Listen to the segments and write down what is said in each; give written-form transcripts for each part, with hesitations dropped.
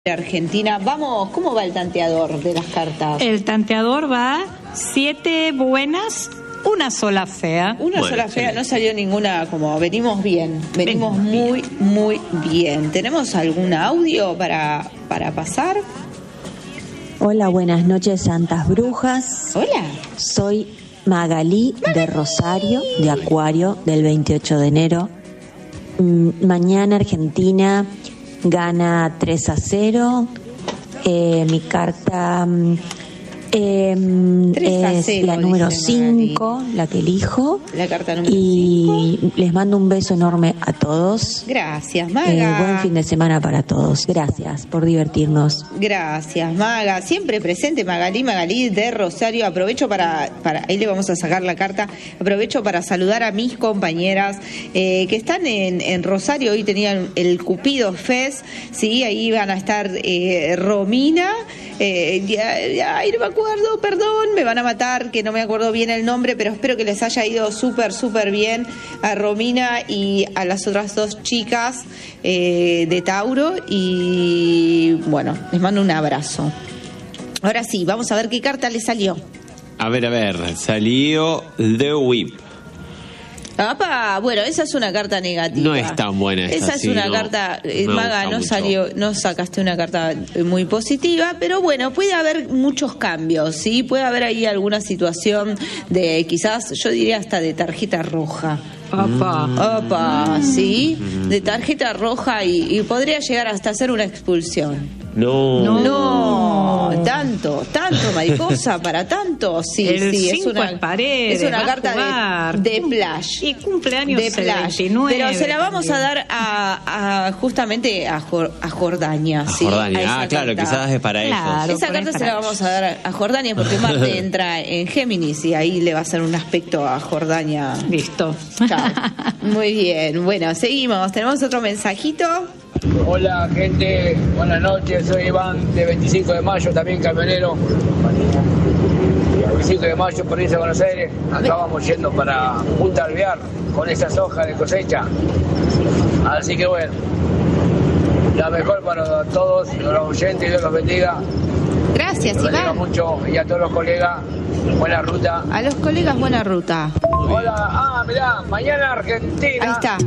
Argentina. Vamos, ¿cómo va el tanteador de las cartas? El tanteador va 7 buenas, una sola fea. Una sola fea, no salió ninguna, como venimos bien, venimos muy bien. ¿Tenemos algún audio para pasar? Hola, buenas noches, Santas Brujas. Hola. Soy Magalí de Rosario, de Acuario, del 28 de enero. Mañana Argentina gana 3-0. Mi carta es la número 5, la que elijo. La carta número 5. Y les mando un beso enorme a todos. Gracias, Maga. Buen fin de semana para todos. Gracias por divertirnos. Gracias, Maga. Siempre presente, Magalí de Rosario. Aprovecho para ahí le vamos a sacar la carta. Aprovecho para saludar a mis compañeras que están en Rosario. Hoy tenían el Cupido Fest, sí, ahí van a estar Romina. Ay, no me acuerdo, perdón, me van a matar, que no me acuerdo bien el nombre, pero espero que les haya ido súper bien a Romina y a las otras dos chicas de Tauro. Y bueno, les mando un abrazo. Ahora sí, vamos a ver qué carta les salió. A ver, salió The Whip. ¡Apa! Bueno, esa es una carta negativa. No es tan buena esa sí, es una no, carta, Maga, no sacaste una carta muy positiva, pero bueno, puede haber muchos cambios, ¿sí? Puede haber ahí alguna situación de, quizás, yo diría hasta de tarjeta roja. Opa, ¿sí? De tarjeta roja y podría llegar hasta hacer una expulsión. No, tanto, mariposa, para tanto. Sí, es una carta de Flash. Y cumpleaños de Flash. 29, pero se la vamos a dar justamente a Jordania. A ¿sí? Jordania, claro, quizás es para ellos. Esa carta se la vamos a dar a Jordania porque Marte entra en Géminis y ahí le va a hacer un aspecto a Jordania. Listo. Chao. Muy bien, bueno, seguimos. ¿Tenemos otro mensajito? Hola gente, buenas noches, soy Iván de 25 de mayo, también camionero. 25 de mayo, provincia de Buenos Aires. Acá vamos yendo para Punta Alvear con esas hojas de cosecha. Así que bueno, la mejor para todos los oyentes, Dios los bendiga. Gracias, los Iván. Mucho, y a todos los colegas, buena ruta. A los colegas, buena ruta. Hola, mirá, mañana Argentina. Ahí está.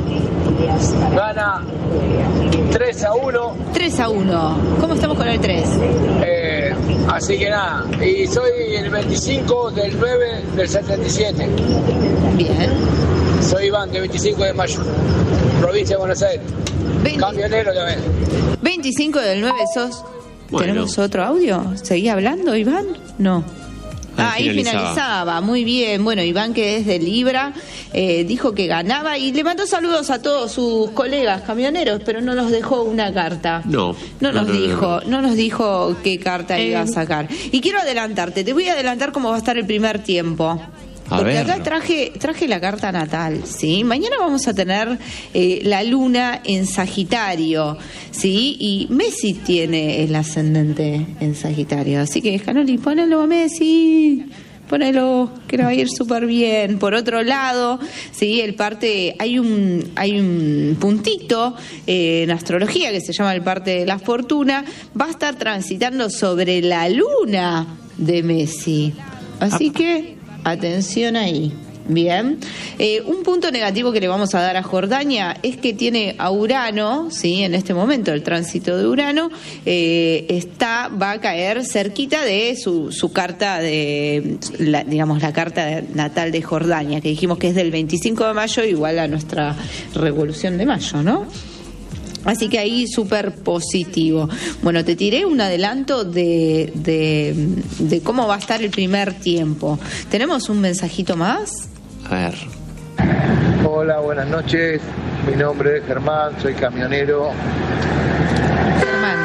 Gana 3-1. 3-1. ¿Cómo estamos con el 3? Así que nada. Y soy el 25 del 9 del 77. Bien. Soy Iván de 25 de mayo, provincia de Buenos Aires. Camionero también. 25 del 9 sos. Bueno. ¿Tenemos otro audio? ¿Seguía hablando, Iván? No. Ahí finalizaba, muy bien. Bueno, Iván, que es de Libra, dijo que ganaba y le mandó saludos a todos sus colegas camioneros, pero no nos dejó una carta. No nos dijo qué carta iba a sacar. Y quiero adelantarte, te voy a adelantar cómo va a estar el primer tiempo. Porque acá traje la carta natal, ¿sí? Mañana vamos a tener la luna en Sagitario, ¿sí? Y Messi tiene el ascendente en Sagitario. Así que, Scanoli, ponelo a Messi, ponelo, que le va a ir súper bien. Por otro lado, ¿sí? Hay un puntito en astrología que se llama el parte de la fortuna. Va a estar transitando sobre la luna de Messi. Así que atención ahí. Bien. Un punto negativo que le vamos a dar a Jordania es que tiene a Urano, ¿sí? En este momento el tránsito de Urano va a caer cerquita de su carta la carta natal de Jordania, que dijimos que es del 25 de mayo, igual a nuestra revolución de mayo, ¿no? Así que ahí súper positivo. Bueno, te tiré un adelanto de cómo va a estar el primer tiempo. ¿Tenemos un mensajito más? A ver. Hola, buenas noches. Mi nombre es Germán, soy camionero. Germán.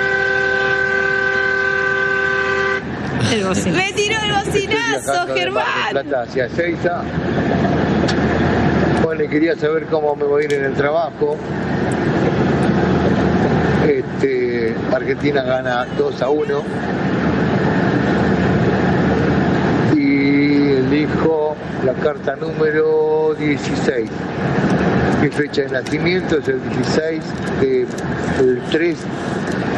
Me tiró el bocinazo, Germán. De Plata hacia Ezeiza. Bueno, quería saber cómo me voy a ir en el trabajo. Argentina gana 2-1 y elijo la carta número 16. Mi fecha de nacimiento es el 16 del 3